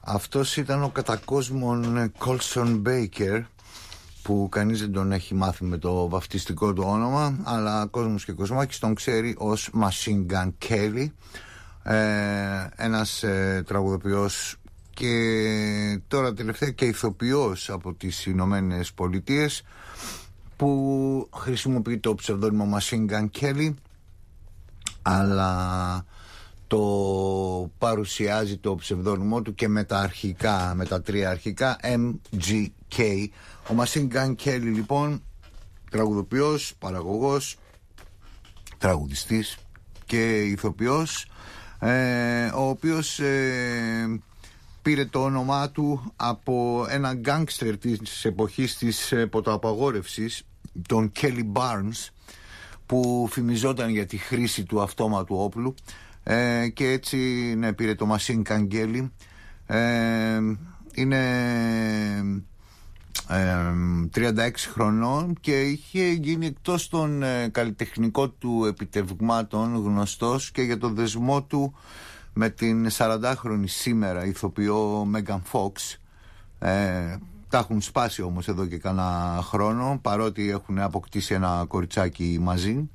Αυτός ήταν ο κατακόσμων Colson Baker, που κανείς δεν τον έχει μάθει με το βαφτιστικό του όνομα, αλλά κόσμος και κοσμάκης τον ξέρει ως Machine Gun Kelly, ένας τραγουδοποιός και τώρα τελευταία και ηθοποιός από τις Ηνωμένες Πολιτείες, που χρησιμοποιεί το ψευδόνυμο Machine Gun Kelly, αλλά το παρουσιάζει το ψευδόνυμό του και με τα αρχικά, με τα τρία αρχικά MGK. Ο Machine Gun Kelly λοιπόν, τραγουδοποιός, παραγωγός, τραγουδιστής και ηθοποιός, ο οποίος πήρε το όνομά του από ένα γκάνγκστερ της εποχής της ποτοαπαγόρευσης, τον Kelly Barnes, που φημιζόταν για τη χρήση του αυτόματου όπλου, και έτσι πήρε το Machine Gun Kelly. Είναι 36 χρονών και είχε γίνει, εκτός των καλλιτεχνικών του επιτευγμάτων, γνωστός και για το δεσμό του με την 40χρονη σήμερα ηθοποιό Megan Fox. Τα έχουν σπάσει όμως εδώ και κάνα χρόνο, παρότι έχουν αποκτήσει ένα κοριτσάκι μαζί.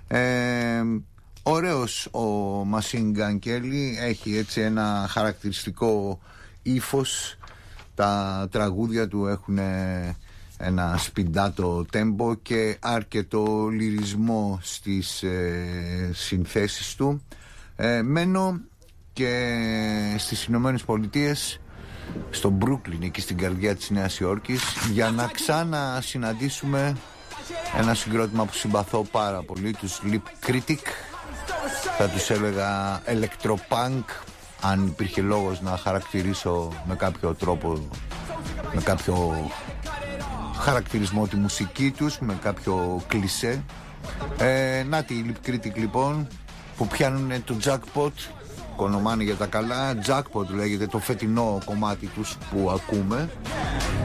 Ωραίος ο Machine Gun Kelly, έχει έτσι ένα χαρακτηριστικό ύφος. Τα τραγούδια του έχουν ένα σπιντάτο τέμπο και αρκετό λυρισμό στις συνθέσεις του. Μένω και στις Ηνωμένες Πολιτείες, στο Μπρούκλιν, εκεί στην καρδιά της Νέας Υόρκης, για να ξανασυναντήσουμε ένα συγκρότημα που συμπαθώ πάρα πολύ, τους Lip Critic. Θα τους έλεγα electropunk, αν υπήρχε λόγος να χαρακτηρίσω με κάποιο τρόπο, με κάποιο χαρακτηρισμό τη μουσική τους, με κάποιο κλισέ. Να τη Lip Critic λοιπόν, που πιάνουν το jackpot, κονομάνε για τα καλά. Jackpot λέγεται το φετινό κομμάτι τους που ακούμε.